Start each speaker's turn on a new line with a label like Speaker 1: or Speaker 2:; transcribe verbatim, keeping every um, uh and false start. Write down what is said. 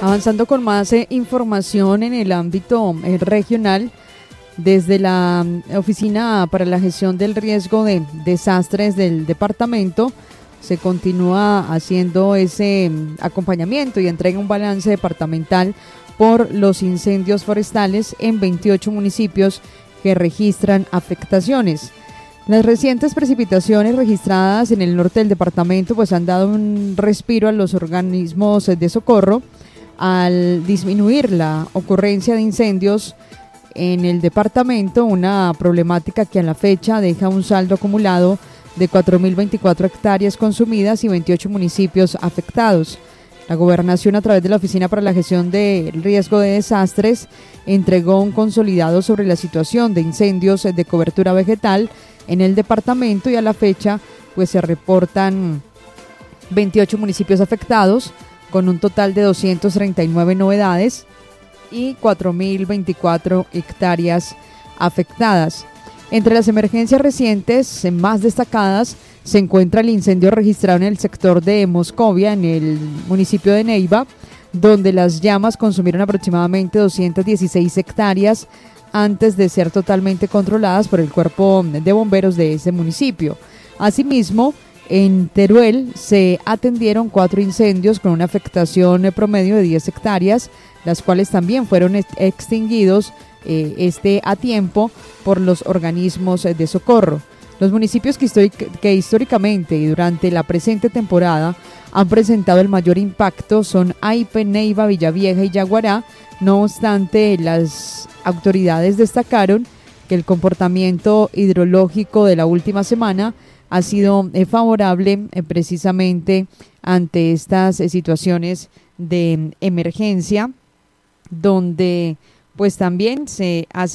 Speaker 1: Avanzando con más eh, información en el ámbito eh, regional, desde la mm, Oficina para la Gestión del Riesgo de Desastres del departamento se continúa haciendo ese mm, acompañamiento y entrega un balance departamental por los incendios forestales en veintiocho municipios que registran afectaciones. Las recientes precipitaciones registradas en el norte del departamento pues han dado un respiro a los organismos de socorro al disminuir la ocurrencia de incendios en el departamento, una problemática que a la fecha deja un saldo acumulado de cuatro mil veinticuatro hectáreas consumidas y veintiocho municipios afectados. La Gobernación, a través de la Oficina para la Gestión del Riesgo de Desastres, entregó un consolidado sobre la situación de incendios de cobertura vegetal en el departamento y a la fecha pues se reportan veintiocho municipios afectados con un total de doscientas treinta y nueve novedades y cuatro mil veinticuatro hectáreas afectadas. Entre las emergencias recientes más destacadas se encuentra el incendio registrado en el sector de Moscovia, en el municipio de Neiva, donde las llamas consumieron aproximadamente doscientas dieciséis hectáreas antes de ser totalmente controladas por el cuerpo de bomberos de ese municipio. Asimismo, en Teruel se atendieron cuatro incendios con una afectación promedio de diez hectáreas, las cuales también fueron extinguidos eh, este a tiempo por los organismos de socorro. Los municipios que, históric- que históricamente y durante la presente temporada han presentado el mayor impacto son Aipe, Neiva, Villavieja y Yaguará. No obstante, las autoridades destacaron que el comportamiento hidrológico de la última semana ha sido eh, favorable eh, precisamente ante estas eh, situaciones de eh, emergencia, donde pues también se hace